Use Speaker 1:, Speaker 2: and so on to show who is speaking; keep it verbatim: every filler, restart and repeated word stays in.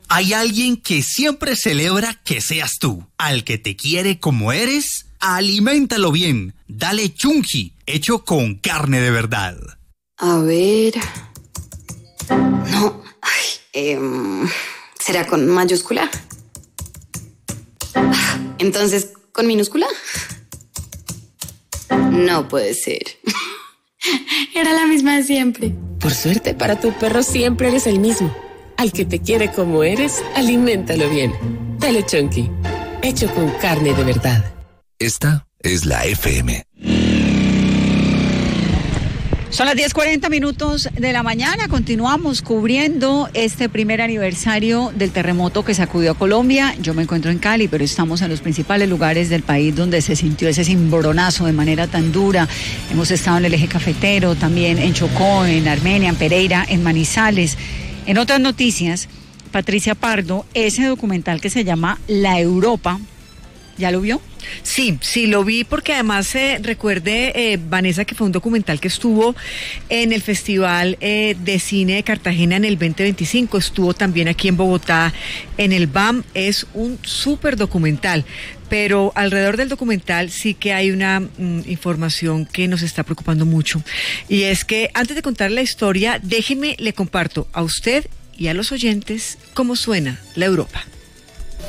Speaker 1: Hay alguien que siempre celebra que seas tú. Al que te quiere como eres, aliméntalo bien. Dale Chunky, hecho con carne de verdad.
Speaker 2: A ver... No, ay, eh, ¿será con mayúscula? Entonces, ¿con minúscula? No puede ser. Era la misma de siempre.
Speaker 3: Por suerte, para tu perro siempre eres el mismo. Al que te quiere como eres, aliméntalo bien. Dale Chunky, hecho con carne de verdad.
Speaker 4: Esta es la F M.
Speaker 5: Son las diez cuarenta minutos de la mañana, continuamos cubriendo este primer aniversario del terremoto que sacudió a Colombia. Yo me encuentro en Cali, pero estamos en los principales lugares del país donde se sintió ese cimbronazo de manera tan dura. Hemos estado en el eje cafetero, también en Chocó, en Armenia, en Pereira, en Manizales. En otras noticias, Patricia Pardo, ese documental que se llama La Europa, ¿ya lo vio?
Speaker 6: Sí, sí, lo vi porque además eh, recuerde, eh, Vanessa, que fue un documental que estuvo en el Festival eh, de Cine de Cartagena en el veinte veinticinco, estuvo también aquí en Bogotá en el B A M, es un súper documental, pero alrededor del documental sí que hay una mm, información que nos está preocupando mucho, y es que antes de contar la historia, déjeme, le comparto a usted y a los oyentes cómo suena la Europa.